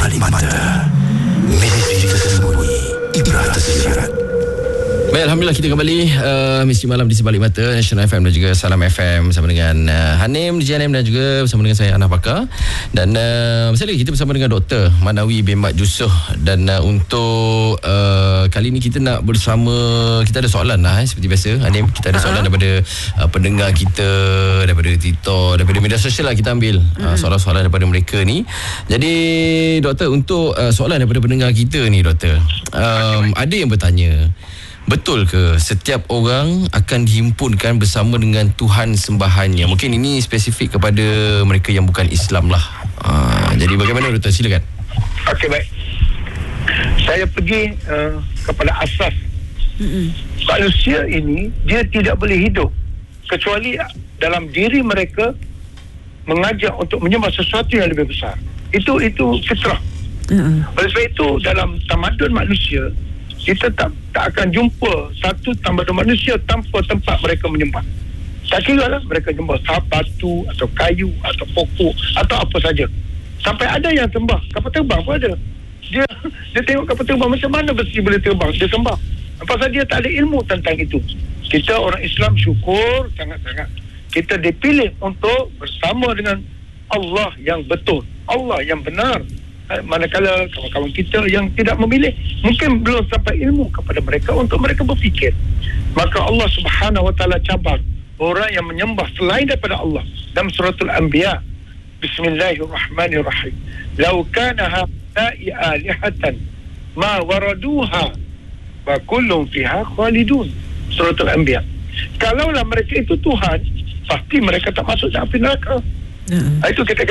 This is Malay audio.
Balik Mata, misteri tersembunyi, ibrah tersirat. Baik, Alhamdulillah kita kembali Misteri Malam di Sebalik Mata National FM dan juga Salam FM bersama dengan Hanim, DJ Hanim dan juga bersama dengan saya Anah Pakar. Dan sekali lagi kita bersama dengan Dr. Manawi bin Mat Jusoh. Dan untuk kali ni kita nak bersama, kita ada soalan lah seperti biasa Hanim, kita ada soalan daripada pendengar kita, daripada TikTok, daripada media sosial lah kita ambil soalan-soalan daripada mereka ni. Jadi Doktor, untuk soalan daripada pendengar kita ni Doktor, ada yang bertanya, betul ke setiap orang akan dihimpunkan bersama dengan Tuhan sembahannya? Mungkin ini spesifik kepada mereka yang bukan Islam lah. Jadi bagaimana Doktor? Silakan. Okey, baik. Saya pergi kepada asas. Manusia ini dia tidak boleh hidup kecuali dalam diri mereka mengajak untuk menyembah sesuatu yang lebih besar. Itu fitrah. Oleh sebab itu dalam tamadun manusia, kita tak akan jumpa satu tamadun manusia tanpa tempat mereka menyembah. Tak kira lah mereka menyembah batu atau kayu atau pokok atau apa saja. Sampai ada yang sembah kapal terbang pun ada. Dia tengok kapal terbang, macam mana besi boleh terbang, dia sembah. Pasal dia tak ada ilmu tentang itu. Kita orang Islam syukur sangat-sangat, kita dipilih untuk bersama dengan Allah yang betul, Allah yang benar. Manakala kawan-kawan kita yang tidak memilih, mungkin belum sampai ilmu kepada mereka untuk mereka berfikir. Maka Allah Subhanahu wa taala cabar orang yang menyembah selain daripada Allah dalam suratul Anbiya. Bismillahirrahmanirrahim. Law kana haula'i alihatan ma waraduha wa kullun fiha khalidun. Suratul Anbiya. Kalaulah mereka itu Tuhan, pasti mereka tak masuk dalam api neraka. Itu kita